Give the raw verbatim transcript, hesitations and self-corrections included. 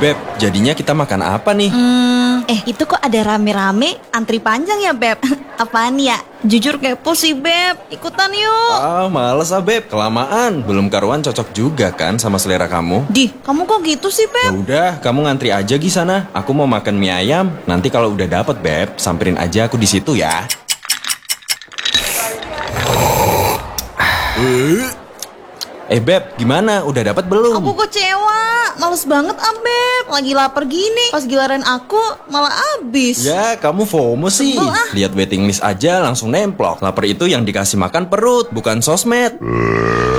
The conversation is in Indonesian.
Beb, jadinya kita makan apa nih? Hmm, eh itu kok ada rame-rame antri panjang ya Beb? Apaan ya? Jujur kepo sih Beb, ikutan yuk. Ah, males ah Beb, kelamaan. Belum karuan cocok juga kan sama selera kamu. Dih, kamu kok gitu sih Ya Beb? udah, kamu ngantri aja di sana. Aku mau makan mie ayam. Nanti kalau udah dapet Beb, samperin aja aku di situ ya. Eh Beb, gimana? Udah dapat belum? Aku kecewa, males banget ah Beb. Lagi lapar gini, pas giliran aku malah abis. Ya, kamu FOMO sih. Sebel ah. Lihat waiting list aja langsung nemplok. Lapar itu yang dikasih makan perut, bukan sosmed.